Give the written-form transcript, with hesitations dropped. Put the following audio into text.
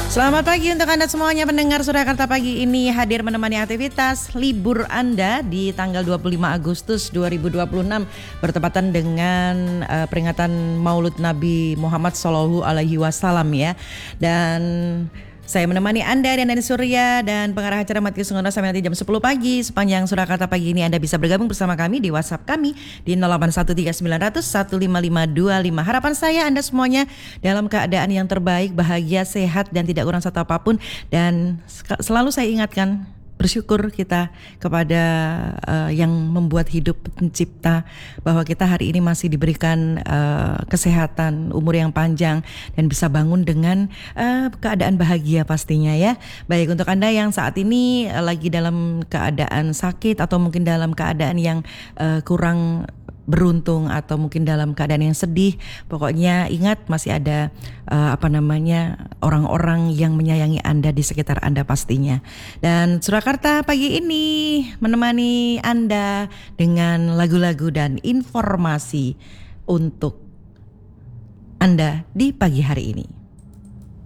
Selamat pagi untuk Anda semuanya pendengar Surakarta pagi ini hadir menemani aktivitas libur Anda di tanggal 25 Agustus 2026 bertepatan dengan peringatan Maulud Nabi Muhammad Shallallahu Alaihi Wasallam ya. Dan saya menemani Anda dan Dani Surya dan pengarah acara Mati Sungono sampai nanti jam 10 pagi. Sepanjang Surakarta pagi ini Anda bisa bergabung bersama kami di WhatsApp kami di 081390015525. Harapan saya Anda semuanya dalam keadaan yang terbaik, bahagia, sehat dan tidak kurang satu apapun. Dan selalu saya ingatkan, bersyukur kita kepada yang membuat hidup, pencipta, bahwa kita hari ini masih diberikan kesehatan, umur yang panjang dan bisa bangun dengan keadaan bahagia pastinya ya. Baik, untuk Anda yang saat ini lagi dalam keadaan sakit atau mungkin dalam keadaan yang kurang beruntung atau mungkin dalam keadaan yang sedih, pokoknya ingat masih ada orang-orang yang menyayangi Anda di sekitar Anda pastinya. Dan Surakarta pagi ini menemani Anda dengan lagu-lagu dan informasi untuk Anda di pagi hari ini.